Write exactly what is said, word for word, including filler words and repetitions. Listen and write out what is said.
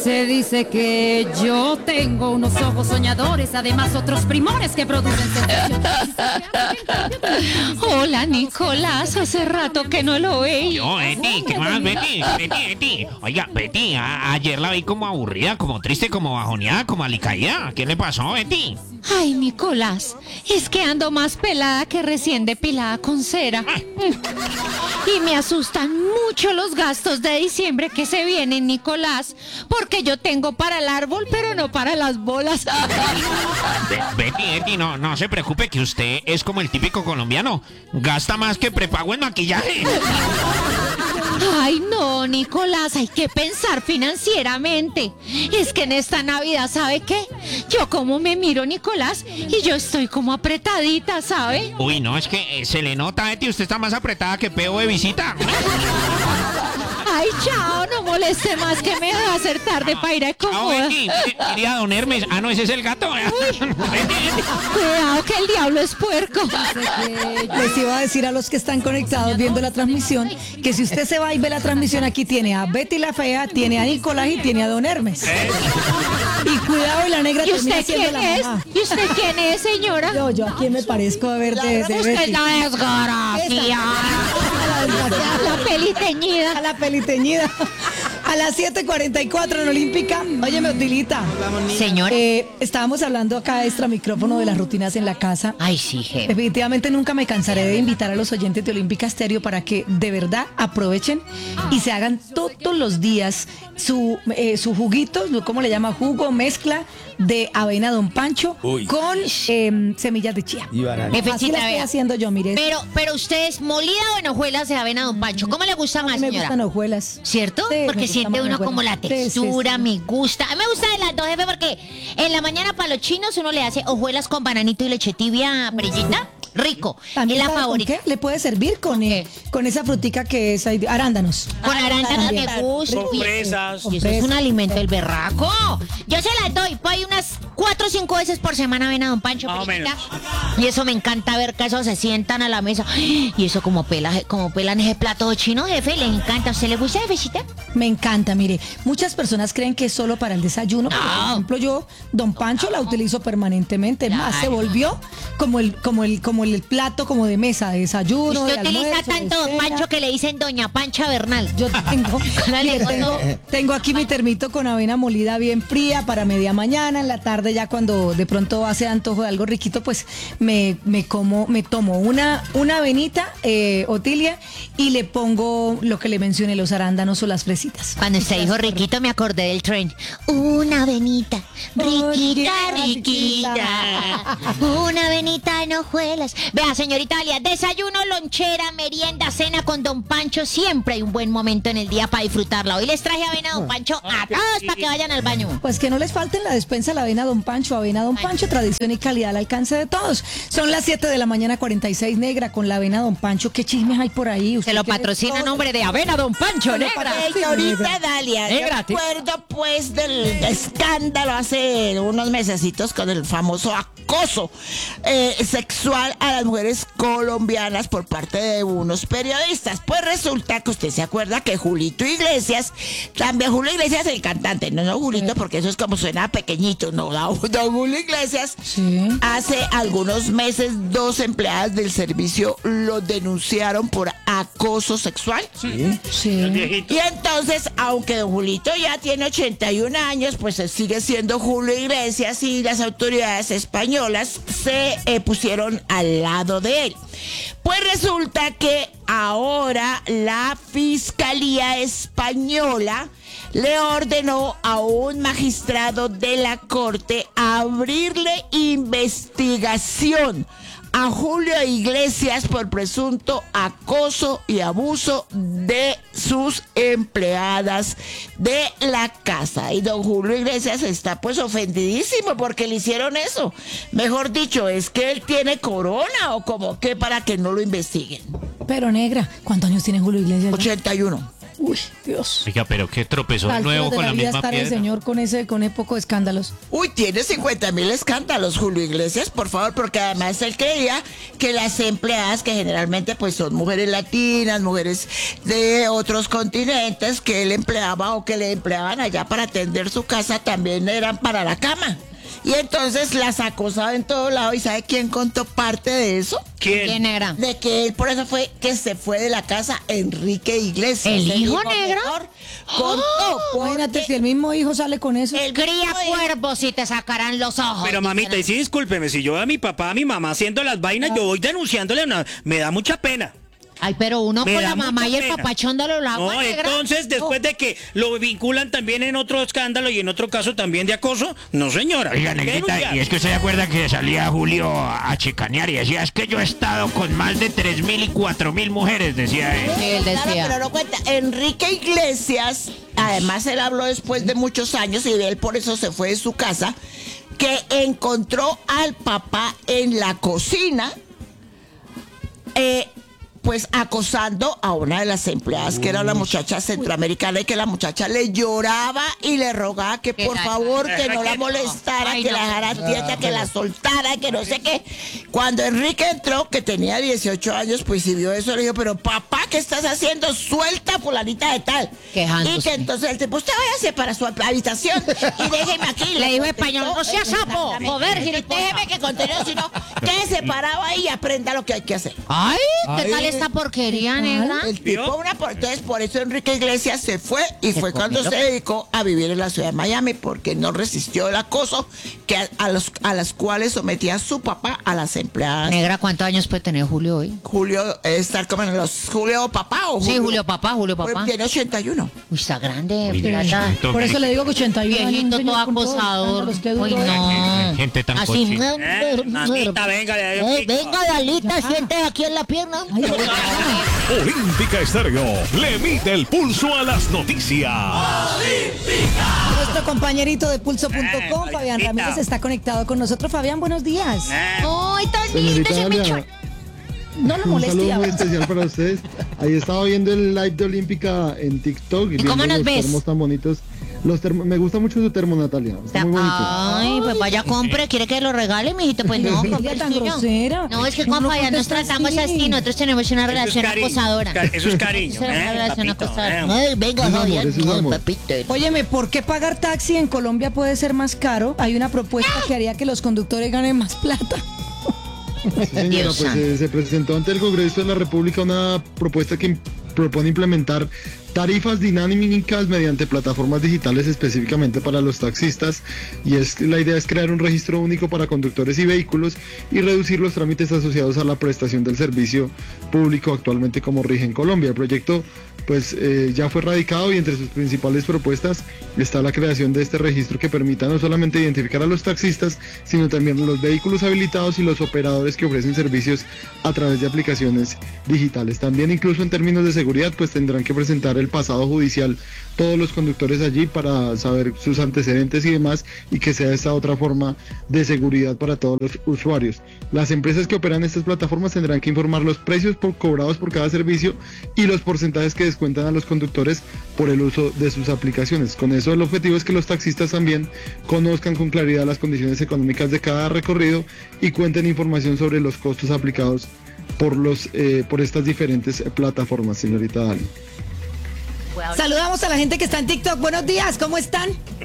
Se dice que yo tengo unos ojos soñadores, además otros primores que producen sensación. Hola, Nicolás, hace rato que no lo veía. Yo, Betty, ¿qué más, Betty? Betty, Betty. Oiga, Betty, a- ayer la vi como aburrida, como triste, como bajoneada, como alicaída. ¿Qué le pasó, Betty? Ay, Nicolás, es que ando más pelada que recién depilada con cera. Y me asustan mucho los gastos de diciembre que se vienen, Nicolás, porque yo tengo para el árbol, pero no para las bolas. Be- Betty, Betty, no, no se preocupe que usted es como el típico colombiano. Gasta más que prepago en maquillaje. Ay, no, Nicolás, hay que pensar financieramente. Es que en esta Navidad, ¿sabe qué? Yo como me miro, Nicolás, y yo estoy como apretadita, ¿sabe? Uy, no, es que eh, se le nota, Betty, usted está más apretada que peo de visita. Ay, chao, no moleste más que me va a hacer tarde para ir a Chao, Comoda. Betty. Diría Don Hermes. Ah, no, ese es el gato. Betty, Betty. Cuidado que el diablo es puerco. Les iba a decir a los que están conectados viendo la transmisión que si usted se va y ve la transmisión, aquí tiene a Betty la Fea, tiene a Nicolás y tiene a Don Hermes. Y cuidado, y la negra ¿Y termina usted siendo quién la es? mamá. ¿Y usted quién es, señora? Yo, yo, ¿a quién me parezco a ver de, de Usted Betty? es la desgracia. A la desgraciada. La peli A teñida. la peliteñida. A las siete cuarenta y cuatro en Olímpica. Óyeme, Otilita. Señora. Eh, estábamos hablando acá extra micrófono de las rutinas en la casa. Ay, sí, jefe. Definitivamente nunca me cansaré de invitar a los oyentes de Olímpica Estéreo para que de verdad aprovechen y se hagan todos los días su, eh, su juguito, ¿cómo le llama? Jugo, mezcla de avena Don Pancho con eh, semillas de chía. Así la Jefecita, estoy vea. haciendo yo, mire. Pero, pero usted es molida o en hojuelas de avena, Don Pancho. ¿Cómo le gusta A más, mí me señora? gustan hojuelas. ¿Cierto? Sí, me Porque gusta siente más uno hojuelas. como la Sí, sí, textura, sí. me gusta. A mí me gusta de las dos, jefe, porque en la mañana para los chinos uno le hace hojuelas con bananito y leche tibia perillita. Rico. También Es la ¿sabe con favorita. qué? Le puede servir con, eh, con esa frutica que es ahí, arándanos. Con arándanos También. me gusta. Con Y- fresas. Y eso es un alimento del berraco. Yo se las doy, pues hay unas cuatro o cinco veces por semana ven a Don Pancho. Más o Perillita. menos. Y eso me encanta ver que esos se sientan a la mesa. Y eso como pela, como pelan ese plato chino, jefe, les encanta. ¿A usted le gusta, jefecita? Me encanta, mire, muchas personas creen que es solo para el desayuno. pero, Por ejemplo, yo, Don Pancho la utilizo permanentemente. Es más, se volvió como el, como el, como el plato como de mesa, de desayuno, Usted de utiliza almuerzo, de tanto Don cena. Pancho que le dicen Doña Pancha Bernal. Yo tengo, La mire, lengua tengo, no. tengo aquí mi termito con avena molida bien fría para media mañana. En la tarde ya cuando de pronto hace antojo de algo riquito, pues me, me como, me tomo una, una avenita, eh, Otilia, y le pongo lo que le mencioné, los arándanos o las fresitas. Cuando usted dijo riquito me acordé del tren. Una avenita, riquita, Riquita, riquita. Una avenita en hojuelas. Vea, señorita Alia, desayuno, lonchera, merienda, cena con Don Pancho. Siempre hay un buen momento en el día para disfrutarla. Hoy les traje avena a Don Pancho a todos para que vayan al baño. Pues que no les falte en la despensa la avena Don Pancho, avena Don Pancho, tradición y calidad al alcance de todos. Son las siete de la mañana, cuarenta y seis, negra, con la avena Don Pancho. ¿Qué chismes hay por ahí? Se lo patrocina a nombre de avena Don Pancho, negra. Señorita Dalia, yo Negra, me acuerdo pues del escándalo hace unos mesecitos con el famoso acoso eh, sexual a las mujeres colombianas por parte de unos periodistas. Pues resulta que usted se acuerda que Julito Iglesias, también Julio Iglesias el cantante, no, no Julito porque eso es como suena pequeñito, no, no, don Julio Iglesias, Sí. hace algunos meses dos empleadas del servicio lo denunciaron por acoso sexual. Sí. Y entonces, aunque don Julito ya tiene ochenta y un años, pues él sigue siendo Julio Iglesias y las autoridades españolas se eh, pusieron al lado de él. Pues resulta que ahora la Fiscalía Española le ordenó a un magistrado de la Corte abrirle investigación a Julio Iglesias por presunto acoso y abuso de sus empleadas de la casa. Y don Julio Iglesias está pues ofendidísimo porque le hicieron eso. Mejor dicho, es que él tiene corona o como que para que no lo investiguen. Pero negra, ¿cuántos años tiene Julio Iglesias? ochenta y uno. Uy, Dios. Oiga, pero qué tropezó A de nuevo alturas de con la la vida misma estar el piedra. señor con ese, con ese poco de escándalos. Uy, tiene cincuenta mil escándalos, Julio Iglesias, por favor, porque además él creía que las empleadas, que generalmente pues son mujeres latinas, mujeres de otros continentes, que él empleaba o que le empleaban allá para atender su casa, también eran para la cama. Y entonces las acosaba en todo lado. ¿Y sabe quién contó parte de eso? ¿Quién negra? De que él, por eso fue que se fue de la casa Enrique Iglesias. ¿El hijo negra? menor, Contó. Imagínate si el mismo hijo sale con eso. El Cría mismo hijo- cuervos y te sacarán los ojos. Pero mamita, y sí, discúlpeme, si yo veo a mi papá, a mi mamá haciendo las vainas, yo voy denunciándole, una- me da mucha pena. Ay, pero uno Me con da la mamá mucha y el pena. papá echándole el agua No, negra. entonces, después de que lo vinculan también en otro escándalo y en otro caso también de acoso, no señora. Oiga, hay que negrita, denunciar. y es que usted se acuerda que salía Julio a, a chicanear y decía, es que yo he estado con más de tres mil y cuatro mil mujeres, decía él. Sí, él Claro, decía. pero no cuenta. Enrique Iglesias, además él habló después de muchos años y él por eso se fue de su casa, que encontró al papá en la cocina, eh, pues acosando a una de las empleadas, que era una muchacha centroamericana, y que la muchacha le lloraba y le rogaba que Que por la- favor que no la Ay, no. molestara, Ay, que no. la dejara quieta, que la soltara, que no sé qué. Cuando Enrique entró, que tenía dieciocho años, pues si vio eso, le dijo, pero papá, ¿qué estás haciendo? Suelta a fulanita de tal. Quejándose. Y que entonces el tipo, usted váyase para su habitación y déjeme aquí. Le dijo contestó español, no sea sapo, exactamente. joder, gilipollas. Déjeme que continúe, si no, quédese parado ahí y aprenda lo que hay que hacer. Ay, ¿qué tal esta porquería, negra? El tipo, una, por- entonces por eso Enrique Iglesias se fue y fue cuando se dedicó a vivir en la ciudad de Miami, porque no resistió el acoso que a, a los, a las cuales sometía su papá a las empleadas. Negra, ¿cuántos años puede tener Julio hoy? Julio, eh, estar como en los Julio papá o Sí, Julio papá, Julio papá. Pues tiene ochenta y uno. Uy, está grande, Uy, pirata. viejito, Por eso le digo que ochenta y uno años, un Viejito señor todo con todos los acosador. escándalos, qué duro, Uy, ¿eh? no. Gente tan Así. cochina. Eh, mamita, venga, le doy un Eh, pico. venga, Dalita, siéntese aquí en la pierna. Olímpica Estéreo le mide el pulso a las noticias. Nuestro compañerito de pulso punto com, Eh, Fabián Marquita. Ramírez, está conectado con nosotros. Fabián, buenos días. Eh, Ay, tan lindo Señorita ese Dalia, mechón. No lo un moleste. saludo ya. muy especial para ustedes. Ahí estaba viendo el live de Olímpica en TikTok. ¿Y cómo viendo nos los ves? termos tan bonitos. Los termos, me gusta mucho su termo, Natalia. Está muy bonito. Ay, pues vaya, compre. ¿Quiere que lo regale, mijito? Pues no, Qué compre el tan suyo. grosera. No, es que No con lo Fabián nos contesta tratamos así. así. Nosotros tenemos una eso es relación cariño, acosadora. ca- Eso es cariño, Eso es una eh, relación papito, acosadora. eh. Ay, venga, Eso es amor, Fabián, eso es no, amor. papito. Óyeme, ¿por qué pagar taxi en Colombia puede ser más caro? Hay una propuesta que haría que los conductores ganen más plata. Sí, señora, Dios pues eh, se presentó ante el Congreso de la República una propuesta que im- propone implementar tarifas dinámicas mediante plataformas digitales específicamente para los taxistas, y es que la idea es crear un registro único para conductores y vehículos y reducir los trámites asociados a la prestación del servicio público actualmente como rige en Colombia. El proyecto pues eh, ya fue radicado y entre sus principales propuestas está la creación de este registro que permita no solamente identificar a los taxistas, sino también los vehículos habilitados y los operadores que ofrecen servicios a través de aplicaciones digitales. También incluso en términos de seguridad pues tendrán que presentar el pasado judicial todos los conductores allí para saber sus antecedentes y demás, y que sea esta otra forma de seguridad para todos los usuarios. Las empresas que operan estas plataformas tendrán que informar los precios por, cobrados por cada servicio y los porcentajes que descuentan a los conductores por el uso de sus aplicaciones. Con eso el objetivo es que los taxistas también conozcan con claridad las condiciones económicas de cada recorrido y cuenten información sobre los costos aplicados por los eh, por estas diferentes plataformas, señorita Dali. Saludamos a la gente que está en TikTok. Buenos días, ¿cómo están?